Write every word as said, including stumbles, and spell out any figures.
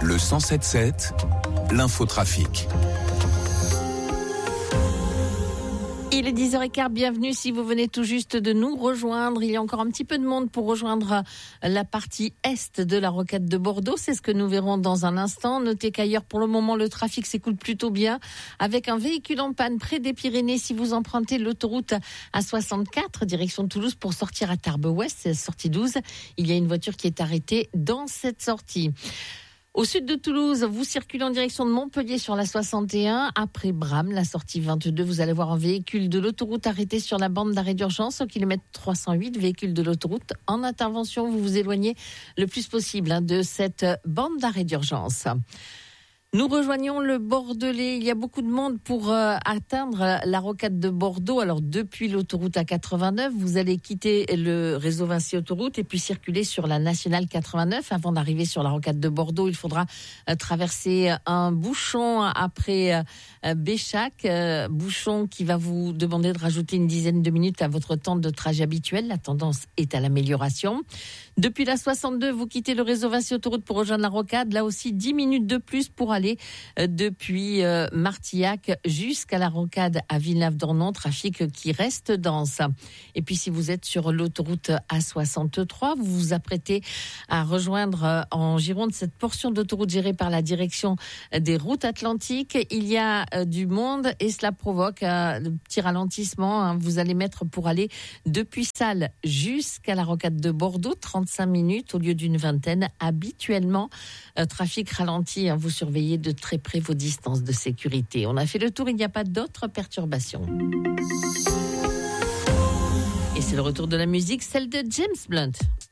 Le cent sept sept, l'infotrafic. Il est dix heures quinze, bienvenue si vous venez tout juste de nous rejoindre. Il y a encore un petit peu de monde pour rejoindre la partie est de la rocade de Bordeaux. C'est ce que nous verrons dans un instant. Notez qu'ailleurs, pour le moment, le trafic s'écoule plutôt bien avec un véhicule en panne près des Pyrénées. Si vous empruntez l'autoroute A soixante-quatre, direction Toulouse pour sortir à Tarbes-Ouest, sortie douze, il y a une voiture qui est arrêtée dans cette sortie. Au sud de Toulouse, vous circulez en direction de Montpellier sur la soixante et un. Après Bram, la sortie vingt-deux, vous allez voir un véhicule de l'autoroute arrêté sur la bande d'arrêt d'urgence au kilomètre trois cent huit. Véhicule de l'autoroute en intervention. Vous vous éloignez le plus possible hein, de cette bande d'arrêt d'urgence. Nous rejoignons le Bordelais. Il y a beaucoup de monde pour euh, atteindre la rocade de Bordeaux. Alors, depuis l'autoroute A quatre-vingt-neuf, vous allez quitter le réseau Vinci Autoroute et puis circuler sur la nationale quatre-vingt-neuf. Avant d'arriver sur la rocade de Bordeaux, il faudra euh, traverser un bouchon après euh, Béchac. Euh, bouchon qui va vous demander de rajouter une dizaine de minutes à votre temps de trajet habituel. La tendance est à l'amélioration. Depuis la soixante-deux, vous quittez le réseau Vinci Autoroute pour rejoindre la rocade. Là aussi, dix minutes de plus pour aller depuis euh, Martillac jusqu'à la rocade à Villeneuve-d'Ornon, trafic qui reste dense. Et puis si vous êtes sur l'autoroute A soixante-trois, vous vous apprêtez à rejoindre euh, en Gironde cette portion d'autoroute gérée par la direction des routes atlantiques. Il y a euh, du monde et cela provoque un euh, petit ralentissement. Hein. Vous allez mettre pour aller depuis Salles jusqu'à la rocade de Bordeaux, trente-cinq minutes au lieu d'une vingtaine. Habituellement, euh, trafic ralenti, hein. Vous surveillez de très près vos distances de sécurité. On a fait le tour, il n'y a pas d'autres perturbations. Et c'est le retour de la musique, celle de James Blunt.